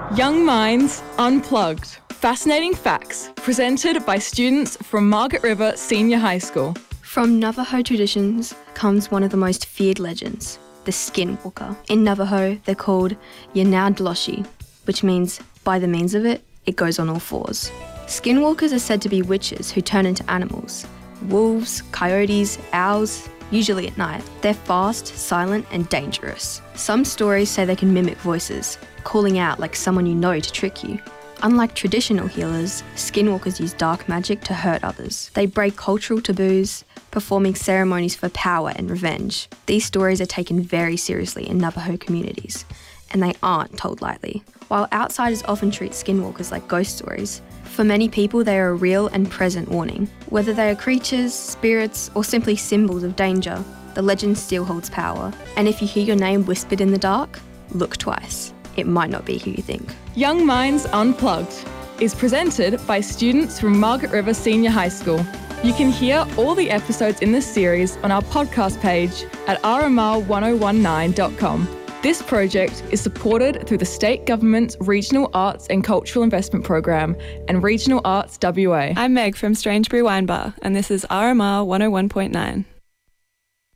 Young Minds Unplugged. Fascinating facts presented by students from Margaret River Senior High School. From Navajo traditions comes one of the most feared legends, the Skinwalker. In Navajo, they're called Yanaudloshi, which means by the means of it, it goes on all fours. Skinwalkers are said to be witches who turn into animals. Wolves, coyotes, owls, usually at night. They're fast, silent, and dangerous. Some stories say they can mimic voices, calling out like someone you know to trick you. Unlike traditional healers, skinwalkers use dark magic to hurt others. They break cultural taboos, performing ceremonies for power and revenge. These stories are taken very seriously in Navajo communities, and they aren't told lightly. While outsiders often treat skinwalkers like ghost stories, for many people they are a real and present warning. Whether they are creatures, spirits, or simply symbols of danger, the legend still holds power. And if you hear your name whispered in the dark, look twice. It might not be who you think. Young Minds Unplugged is presented by students from Margaret River Senior High School. You can hear all the episodes in this series on our podcast page at rmr1019.com. This project is supported through the State Government's Regional Arts and Cultural Investment Program and Regional Arts WA. I'm Meg from Strangebury Wine Bar, and this is RMR 101.9.